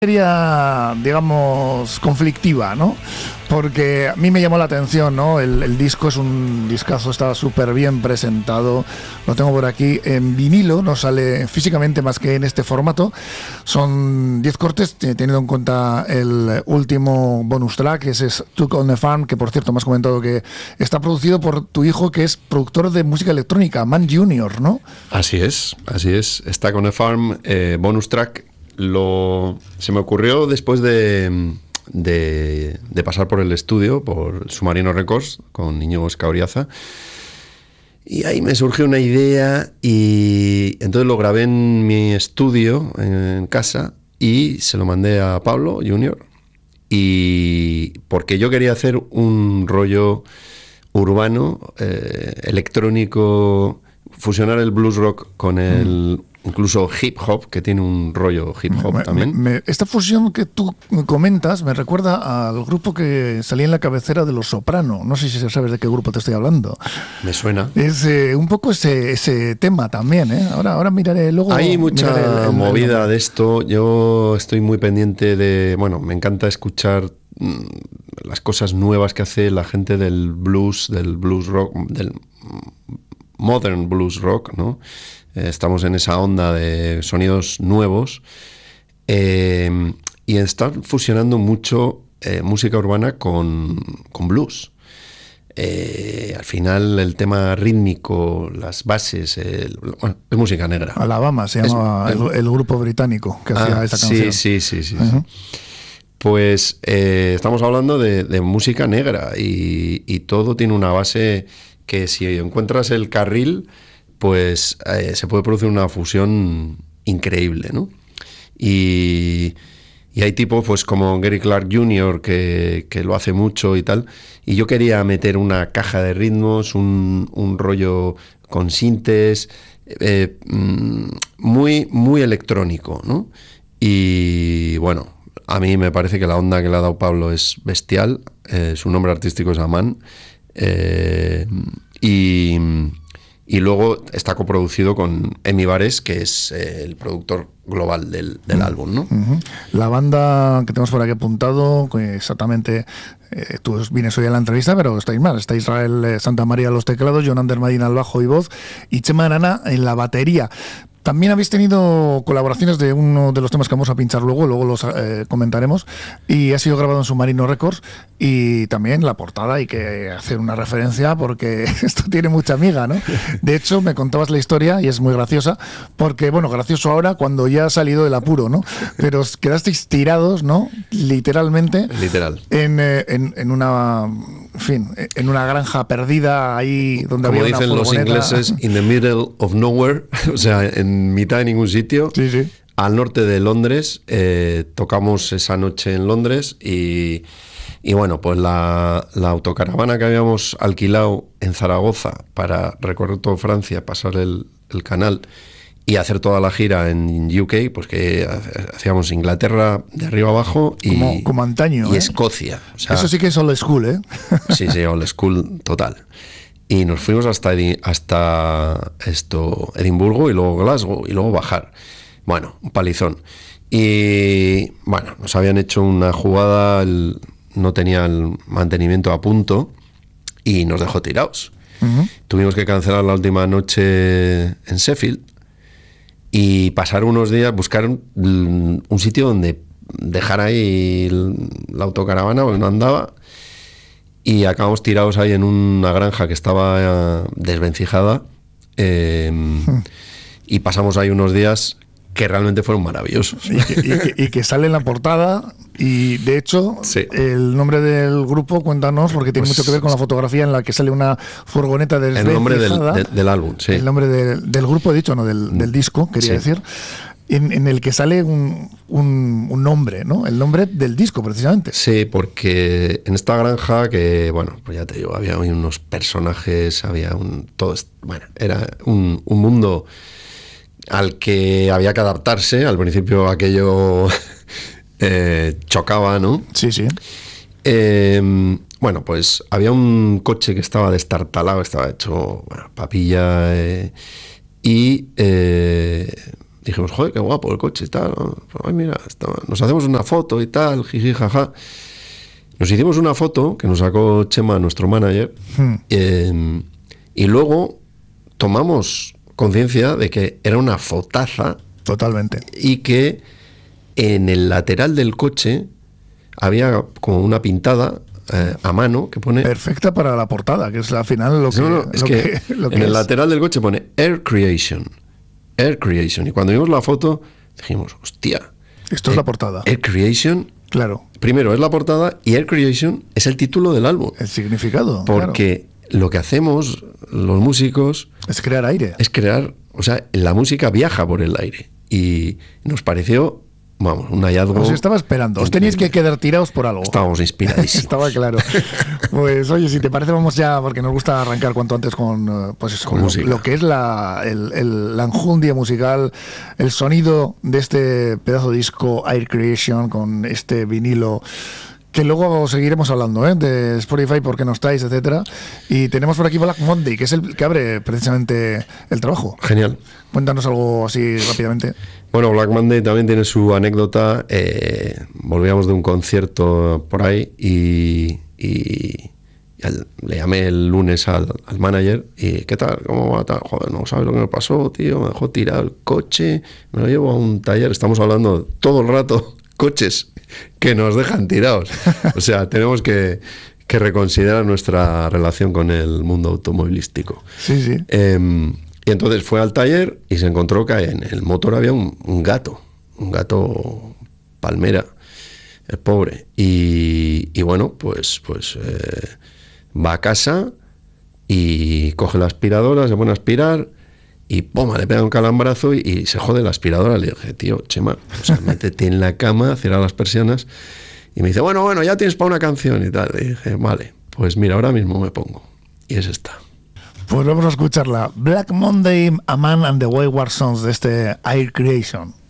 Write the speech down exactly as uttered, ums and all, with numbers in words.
Sería, digamos, conflictiva, ¿no? Porque a mí me llamó la atención, ¿no? El, el disco es un discazo, está súper bien presentado. Lo tengo por aquí en vinilo, no sale físicamente más que en este formato. Son diez cortes, teniendo en cuenta el último bonus track, que es Took on the Farm, que por cierto me has comentado que está producido por tu hijo, que es productor de música electrónica, Man Junior, ¿no? Así es, así es. Stuck on the Farm, eh, bonus track. Lo, se me ocurrió después de, de, de pasar por el estudio, por Submarino Records, con Íñigo Escauriaza, y ahí me surgió una idea y entonces lo grabé en mi estudio, en casa, y se lo mandé a Pablo Junior, y porque yo quería hacer un rollo urbano, eh, electrónico, fusionar el blues rock con el... Mm. Incluso hip hop, que tiene un rollo hip hop me, también. Me, me, esta fusión que tú comentas me recuerda al grupo que salía en la cabecera de Los Soprano. No sé si sabes de qué grupo te estoy hablando. Me suena. Es eh, un poco ese, ese tema también, ¿eh? Ahora, ahora miraré luego. Hay mucha el, el, movida el... de esto. Yo estoy muy pendiente de... Bueno, me encanta escuchar mmm, las cosas nuevas que hace la gente del blues, del blues rock, del modern blues rock, ¿no? Estamos en esa onda de sonidos nuevos eh, y están fusionando mucho eh, música urbana con, con blues. Eh, al final el tema rítmico, las bases, el, bueno, es música negra. Alabama se llama es, el, el grupo británico que ah, hacía esa canción. Sí, sí, sí, sí. Uh-huh. sí. Pues eh, estamos hablando de, de música negra y, y todo tiene una base que si encuentras el carril, pues eh, se puede producir una fusión increíble, ¿no? Y, y hay tipos pues como Gary Clark junior que, que lo hace mucho y tal, y yo quería meter una caja de ritmos, un, un rollo con sintes, eh, muy, muy electrónico, ¿no? Y bueno, a mí me parece que la onda que le ha dado Pablo es bestial, eh, su nombre artístico es Aman, eh, y... Y luego está coproducido con Emi Bares, que es eh, el productor global del, del uh-huh. álbum, ¿no? Uh-huh. La banda que tenemos por aquí apuntado, exactamente, eh, tú vienes hoy a la entrevista, pero estáis mal. Está Israel eh, Santa María a los teclados, Jon Ander Madina al bajo y voz, y Chema Arana en la batería. También habéis tenido colaboraciones de uno de los temas que vamos a pinchar luego, luego los eh, comentaremos, y ha sido grabado en Submarino Records, y también la portada hay que hacer una referencia porque esto tiene mucha miga, ¿no? De hecho, me contabas la historia y es muy graciosa, porque, bueno, gracioso ahora cuando ya ha salido del apuro, ¿no? Pero os quedasteis tirados, ¿no? Literalmente. Literal. En, eh, en, en una... En fin, en una granja perdida ahí donde Como había una dicen los ingleses, in the middle of nowhere, o sea, en mitad de ningún sitio, sí, sí. Al norte de Londres. Eh, tocamos esa noche en Londres y, y bueno, pues la, la autocaravana que habíamos alquilado en Zaragoza para recorrer toda Francia, pasar el, el canal y hacer toda la gira en U K, pues que hacíamos Inglaterra de arriba abajo y, como, como antaño, y ¿eh? Escocia. O sea, eso sí que es old school, ¿eh? Sí, sí, old school total. Y nos fuimos hasta, hasta esto, Edimburgo y luego Glasgow y luego bajar. Bueno, un palizón. Y bueno, nos habían hecho una jugada, el, no tenía el mantenimiento a punto y nos dejó tirados. Uh-huh. Tuvimos que cancelar la última noche en Sheffield y pasar unos días, buscar un, un sitio donde dejar ahí la autocaravana porque no andaba, y acabamos tirados ahí en una granja que estaba desvencijada, eh, hmm. y pasamos ahí unos días que realmente fueron maravillosos. Y que, y que, y que sale en la portada, y de hecho, sí. El nombre del grupo, cuéntanos, porque tiene pues, mucho que ver con la fotografía en la que sale una furgoneta desvencijada. El nombre del, de, del álbum, sí. El nombre de, del grupo, he dicho, no, del, del disco, quería sí. decir, en, en el que sale un, un, un nombre, ¿no? El nombre del disco, precisamente. Sí, porque en esta granja, que, bueno, pues ya te digo, había unos personajes, había un... todo, bueno, era un, un mundo al que había que adaptarse. Al principio aquello eh, chocaba, ¿no? Sí, sí. Eh, bueno, pues había un coche que estaba destartalado, estaba hecho, bueno, papilla, eh, y eh, dijimos, joder, qué guapo el coche y tal. ¿no? Ay, mira, está, nos hacemos una foto y tal, jiji, jaja. Nos hicimos una foto que nos sacó Chema, nuestro manager, hmm. eh, y luego tomamos conciencia de que era una fotaza. Totalmente. Y que en el lateral del coche había como una pintada eh, a mano que pone... Perfecta para la portada, que es al final lo que... No, no, es lo que, que, lo que en es. el lateral del coche pone Air Creation. Air Creation. Y cuando vimos la foto dijimos, hostia. Esto es la portada. Air Creation... Claro. Primero es la portada y Air Creation es el título del álbum. El significado. Porque claro. lo que hacemos los músicos... Es crear aire. Es crear... O sea, la música viaja por el aire. Y nos pareció, vamos, un hallazgo... Os estaba esperando. Os tenéis que quedar tirados por algo. Estábamos inspiradísimos. Estaba claro. Pues oye, si te parece, vamos ya, porque nos gusta arrancar cuanto antes con, pues eso, con lo, lo que es la, el, el, la enjundia musical, el sonido de este pedazo de disco Air Creation, con este vinilo... que luego seguiremos hablando ¿eh? de Spotify, por qué no estáis, etcétera. Y tenemos por aquí Black Monday, que es el que abre precisamente el trabajo. Genial. Cuéntanos algo así rápidamente. Bueno, Black Monday también tiene su anécdota. Eh, volvíamos de un concierto por ahí y, y, y al, le llamé el lunes al, al manager y ¿qué tal? ¿Cómo va? Tal? Joder, no sabes lo que me pasó, tío. Me dejó tirado el coche, me lo llevo a un taller. Estamos hablando todo el rato coches que nos dejan tirados. O sea, tenemos que, que reconsiderar nuestra relación con el mundo automovilístico. Sí, sí. Eh, y entonces fue al taller y se encontró que en el motor había un, un gato, un gato palmera, el pobre. Y, y bueno, pues, pues eh, va a casa y coge la aspiradora, se pone a aspirar y ¡pum!, le pega un calambrazo y, y se jode la aspiradora. Le dije, tío, Chema, o sea, métete en la cama, cierra las persianas. Y me dice, bueno, bueno, ya tienes para una canción y tal. Le dije, vale, pues mira, ahora mismo me pongo. Y es esta. Pues vamos a escucharla. Black Monday, A Man and the Wayward Sons, de este Air Creation.